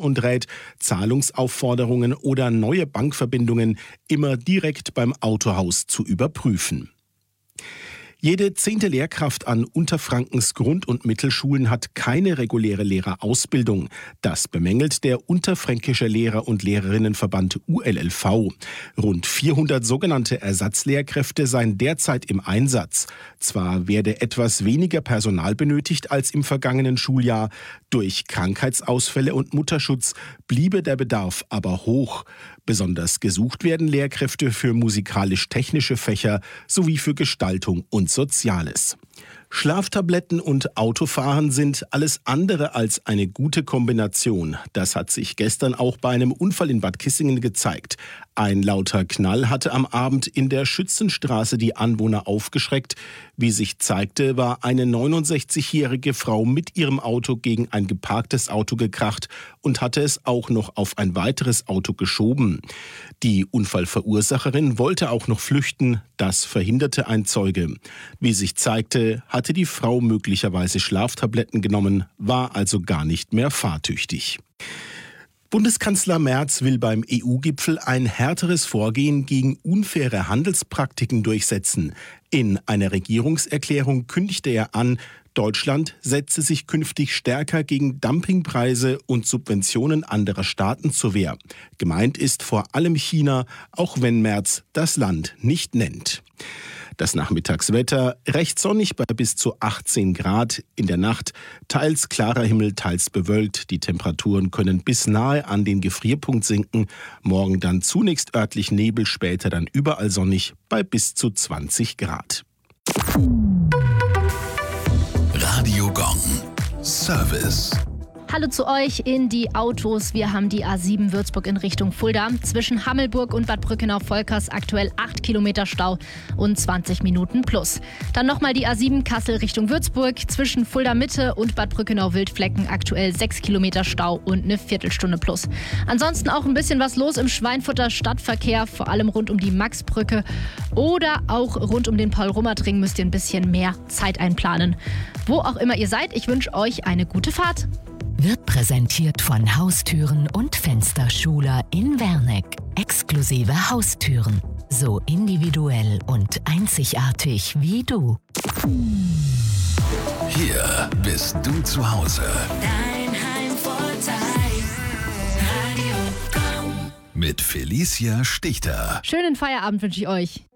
und rät, Zahlungsaufforderungen oder neue Bankverbindungen immer direkt beim Autohaus zu überprüfen. Jede 10. Lehrkraft an Unterfrankens Grund- und Mittelschulen hat keine reguläre Lehrerausbildung. Das bemängelt der Unterfränkische Lehrer- und Lehrerinnenverband ULLV. Rund 400 sogenannte Ersatzlehrkräfte seien derzeit im Einsatz. Zwar werde etwas weniger Personal benötigt als im vergangenen Schuljahr. Durch Krankheitsausfälle und Mutterschutz bliebe der Bedarf aber hoch. Besonders gesucht werden Lehrkräfte für musikalisch-technische Fächer sowie für Gestaltung und Soziales. Schlaftabletten und Autofahren sind alles andere als eine gute Kombination. Das hat sich gestern auch bei einem Unfall in Bad Kissingen gezeigt. Ein lauter Knall hatte am Abend in der Schützenstraße die Anwohner aufgeschreckt. Wie sich zeigte, war eine 69-jährige Frau mit ihrem Auto gegen ein geparktes Auto gekracht und hatte es auch noch auf ein weiteres Auto geschoben. Die Unfallverursacherin wollte auch noch flüchten, das verhinderte ein Zeuge. Wie sich zeigte, hatte die Frau möglicherweise Schlaftabletten genommen, war also gar nicht mehr fahrtüchtig. Bundeskanzler Merz will beim EU-Gipfel ein härteres Vorgehen gegen unfaire Handelspraktiken durchsetzen. In einer Regierungserklärung kündigte er an, Deutschland setze sich künftig stärker gegen Dumpingpreise und Subventionen anderer Staaten zur Wehr. Gemeint ist vor allem China, auch wenn Merz das Land nicht nennt. Das Nachmittagswetter recht sonnig bei bis zu 18 Grad. In der Nacht teils klarer Himmel, teils bewölkt. Die Temperaturen können bis nahe an den Gefrierpunkt sinken. Morgen dann zunächst örtlich Nebel, später dann überall sonnig bei bis zu 20 Grad. Radio Gong. Service. Hallo zu euch in die Autos. Wir haben die A7 Würzburg in Richtung Fulda. Zwischen Hammelburg und Bad Brückenau-Volkers aktuell 8 Kilometer Stau und 20 Minuten plus. Dann nochmal die A7 Kassel Richtung Würzburg. Zwischen Fulda Mitte und Bad Brückenau-Wildflecken aktuell 6 Kilometer Stau und eine Viertelstunde plus. Ansonsten auch ein bisschen was los im Schweinfurter Stadtverkehr, vor allem rund um die Maxbrücke oder auch rund um den Paul-Rummert-Ring müsst ihr ein bisschen mehr Zeit einplanen. Wo auch immer ihr seid, ich wünsche euch eine gute Fahrt. Wird präsentiert von Haustüren und Fensterschuler in Werneck. Exklusive Haustüren. So individuell und einzigartig wie du. Hier bist du zu Hause. Dein Heimvorteil. Radio Gong. Mit Felicia Stichter. Schönen Feierabend wünsche ich euch.